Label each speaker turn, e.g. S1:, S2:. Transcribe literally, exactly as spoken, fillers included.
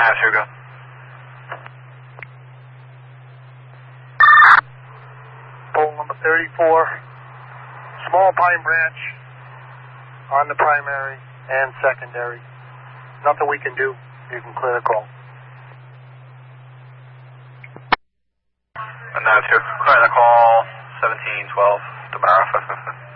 S1: Ah, sure, go.
S2: Pole number thirty-four, small Pine Branch on the primary and secondary. Nothing we can do. You can clear the call.
S1: And that's your clear the call, seventeen twelve, Tamara.